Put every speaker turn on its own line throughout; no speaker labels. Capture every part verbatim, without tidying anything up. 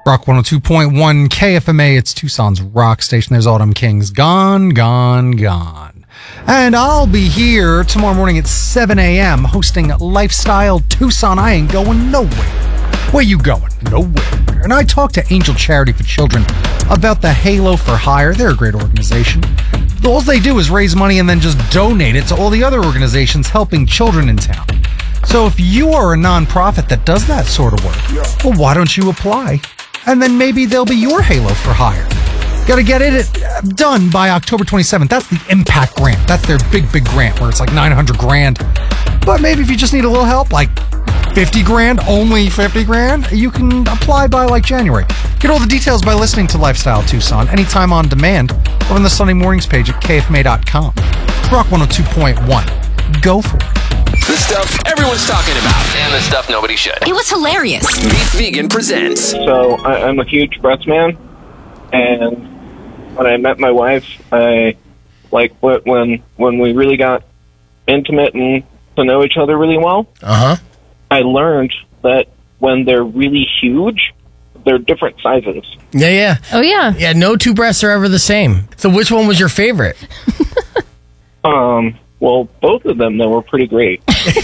Rock one oh two point one K F M A, it's Tucson's rock station. There's Autumn Kings, Gone, Gone, Gone. And I'll be here tomorrow morning at seven a.m. hosting Lifestyle Tucson. I ain't going nowhere. Where you going? Nowhere. And I talked to Angel Charity for Children about the Halo for Hire. They're a great organization. All they do is raise money and then just donate it to all the other organizations helping children in town. So if you are a nonprofit that does that sort of work, well, why don't you apply? And then maybe they'll be your Halo for Hire. Got to get it done by October twenty-seventh. That's the Impact Grant. That's their big, big grant where it's like nine hundred grand. But maybe if you just need a little help, like fifty grand, only fifty grand, you can apply by like January. Get all the details by listening to Lifestyle Tucson anytime on demand or on the Sunday mornings page at K F M A dot com. Rock one oh two point one. Go for it.
The stuff everyone's talking about and the stuff nobody should.
It was hilarious.
Beef Vegan presents.
So I, I'm a huge breast man, and when I met my wife, I like when when we really got intimate and to know each other really well.
Uh huh.
I learned that when they're really huge, they're different sizes.
Yeah, yeah.
Oh, yeah.
Yeah, no two breasts are ever the same. So which one was your favorite?
Um. Well, both of them, though, were pretty great.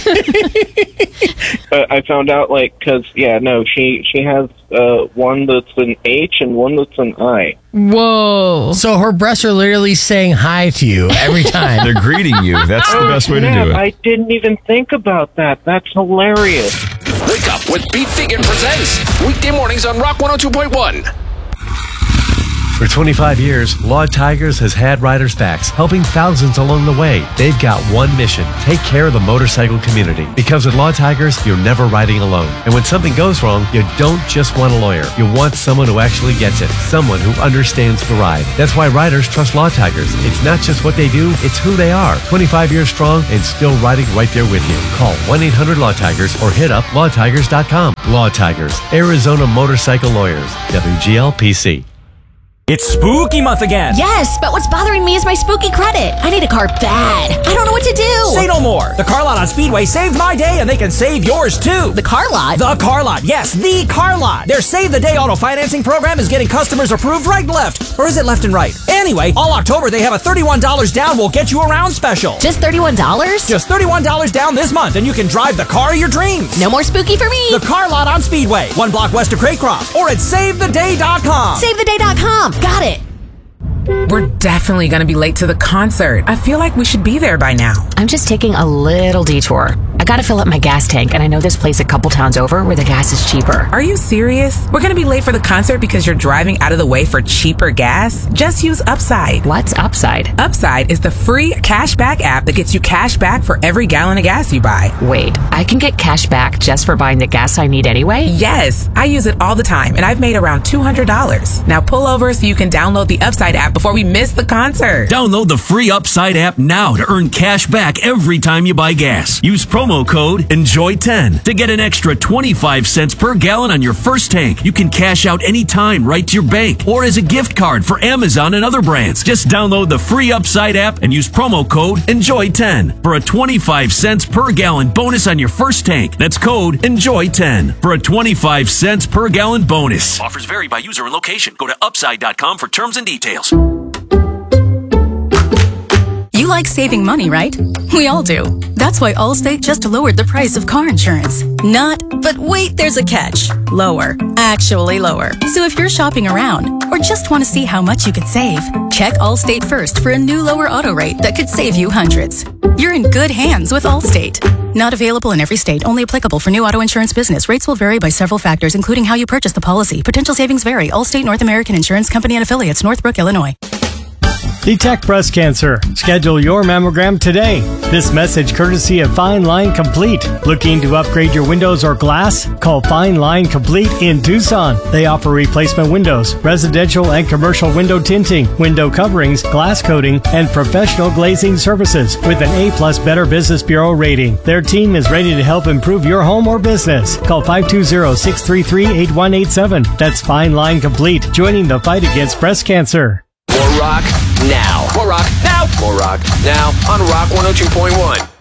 But I found out, like, because, yeah, no, she, she has uh, one that's an H and one that's an I.
Whoa.
So her breasts are literally saying hi to you every time.
They're greeting you. That's the best way to do it.
I didn't even think about that. That's hilarious.
Wake up with Beef Vegan presents. Weekday mornings on Rock one oh two point one.
For twenty-five years, Law Tigers has had riders' backs, helping thousands along the way. They've got one mission: take care of the motorcycle community. Because with Law Tigers, you're never riding alone. And when something goes wrong, you don't just want a lawyer. You want someone who actually gets it, someone who understands the ride. That's why riders trust Law Tigers. It's not just what they do, it's who they are. twenty-five years strong and still riding right there with you. Call one eight hundred law tigers or hit up law tigers dot com. Law Tigers, Arizona Motorcycle Lawyers, W G L P C.
It's spooky month again.
Yes, but what's bothering me is my spooky credit. I need a car bad. I don't know what to do.
Say no more. The Car Lot on Speedway saved my day, and they can save yours too.
The Car Lot?
The Car Lot. Yes, the Car Lot. Their Save the Day auto financing program is getting customers approved right and left. Or is it left and right? Anyway, all October they have a thirty-one dollars down will get you around special.
Just thirty-one dollars?
Just thirty-one dollars down this month, and you can drive the car of your dreams.
No more spooky for me.
The Car Lot on Speedway, one block west of Craycroft, or at save the day dot com.
save the day dot com. Got it.
We're definitely going to be late to the concert. I feel like we should be there by now.
I'm just taking a little detour. I gotta fill up my gas tank, and I know this place a couple towns over where the gas is cheaper.
Are you serious? We're going to be late for the concert because you're driving out of the way for cheaper gas? Just use Upside.
What's Upside?
Upside is the free cashback app that gets you cash back for every gallon of gas you buy.
Wait, I can get cash back just for buying the gas I need anyway?
Yes, I use it all the time, and I've made around two hundred dollars. Now pull over so you can download the Upside app before we miss the concert.
Download the free Upside app now to earn cash back every time you buy gas. Use promo code enjoy ten to get an extra twenty-five cents per gallon on your first tank. You can cash out anytime right to your bank or as a gift card for Amazon and other brands. Just download the free Upside app and use promo code enjoy ten for a twenty-five cents per gallon bonus on your first tank. That's code enjoy ten for a twenty-five cents per gallon bonus. Offers vary by user and location. Go to upside dot com for terms and details.
You like saving money, right? We all do. That's why Allstate just lowered the price of car insurance. Not, but wait, there's a catch. Lower. Actually lower. So if you're shopping around or just want to see how much you could save, check Allstate first for a new lower auto rate that could save you hundreds. You're in good hands with Allstate. Not available in every state, only applicable for new auto insurance business. Rates will vary by several factors, including how you purchase the policy. Potential savings vary. Allstate North American Insurance Company and Affiliates, Northbrook, Illinois.
Detect breast cancer. Schedule your mammogram today. This message courtesy of Fine Line Complete. Looking to upgrade your windows or glass? Call Fine Line Complete in Tucson. They offer replacement windows, residential and commercial window tinting, window coverings, glass coating, and professional glazing services with an A plus Better Business Bureau rating. Their team is ready to help improve your home or business. Call five two zero, six three three, eight one eight seven. That's Fine Line Complete, joining the fight against breast cancer.
More rock now. More rock now. More rock now on Rock one oh two point one.